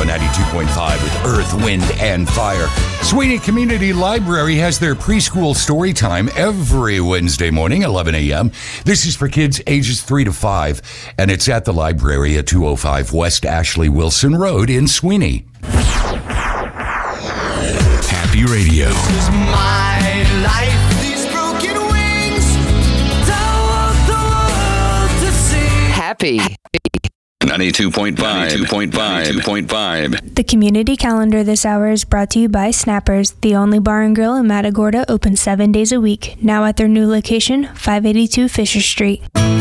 Radio 92.5 with Earth, Wind, and Fire. Sweeney Community Library has their preschool story time every Wednesday morning, 11 a.m. This is for kids ages 3 to 5, and it's at the library at 205 West Ashley Wilson Road in Sweeney. Happy Radio. This is my life. These broken wings. Don't want the world to see. Happy. 92.5. The community calendar this hour is brought to you by Snappers, the only bar and grill in Matagorda, open 7 days a week. Now at their new location, 582 Fisher Street.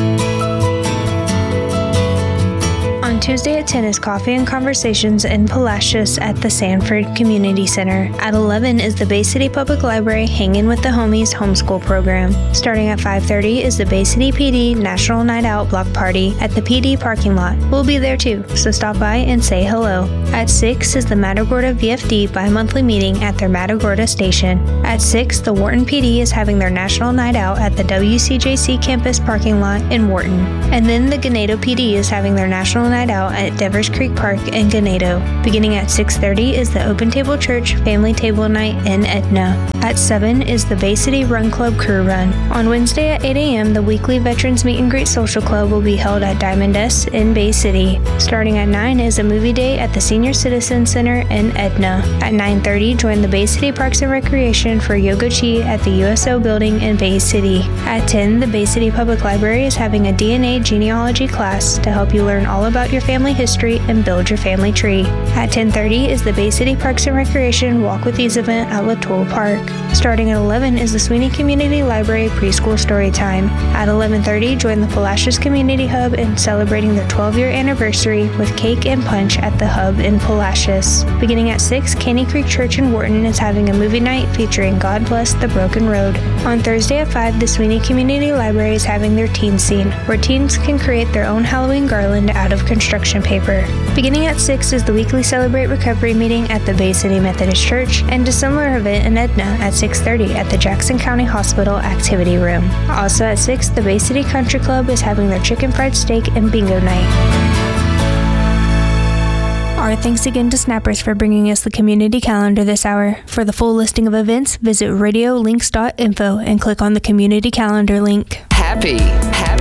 On Tuesday at 10 is Coffee and Conversations in Palacios at the Sanford Community Center. At 11 is the Bay City Public Library Hangin' with the Homies homeschool program. Starting at 5:30 is the Bay City PD National Night Out Block Party at the PD parking lot. We'll be there too, so stop by and say hello. At 6 is the Matagorda VFD bi-monthly meeting at their Matagorda station. At 6, the Wharton PD is having their National Night Out at the WCJC campus parking lot in Wharton. And then the Ganado PD is having their National Night Out at Devers Creek Park in Ganado. Beginning at 6:30 is the Open Table Church Family Table Night in Edna. At 7 is the Bay City Run Club Crew Run. On Wednesday at 8 a.m., the weekly Veterans Meet and Greet Social Club will be held at Diamond S in Bay City. Starting at 9 is a movie day at the Senior Citizen Center in Edna. At 9:30, join the Bay City Parks and Recreation for Yoga Chi at the USO building in Bay City. At 10, the Bay City Public Library is having a DNA genealogy class to help you learn all about your family history and build your family tree. At 10:30 is the Bay City Parks and Recreation Walk with Ease event at Latoul Park. Starting at 11 is the Sweeney Community Library Preschool Story Time. At 11:30, join the Palacios Community Hub in celebrating their 12-year anniversary with cake and punch at the Hub in Palacios. Beginning at 6, Caney Creek Church in Wharton is having a movie night featuring God Bless the Broken Road. On Thursday at 5, the Sweeney Community Library is having their teen scene, where teens can create their own Halloween garland out of construction paper. Beginning at 6 is the weekly Celebrate Recovery meeting at the Bay City Methodist Church, and a similar event in Edna at 6:30 at the Jackson County Hospital Activity Room. Also at 6, the Bay City Country Club is having their chicken fried steak and bingo night. Our thanks again to Snappers for bringing us the community calendar this hour. For the full listing of events, visit radiolinks.info and click on the community calendar link. Happy.